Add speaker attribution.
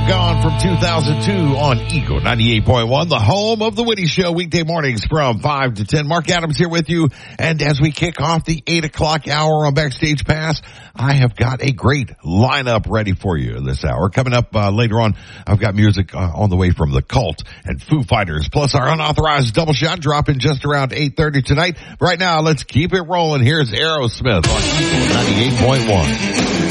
Speaker 1: Gone from 2002 on Eagle 98.1, the home of the Woody Show, weekday mornings from 5 to 10. Mark Adams here with you. And as we kick off the 8 o'clock hour on Backstage Pass, I have got a great lineup ready for you this hour. Coming up later on, I've got music on the way from The Cult and Foo Fighters, plus our unauthorized double shot dropping just around 8:30 tonight. Right now, let's keep it rolling. Here's Aerosmith on Eagle 98.1.